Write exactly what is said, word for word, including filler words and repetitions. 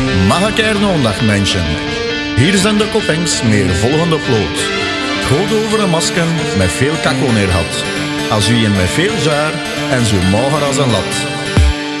Magakernondag mensen. Hier zijn de kopings meer volgende ploot. Het gaat over een masken met veel kakko neer had. Als u een met veel jaar en zo mager als een lat.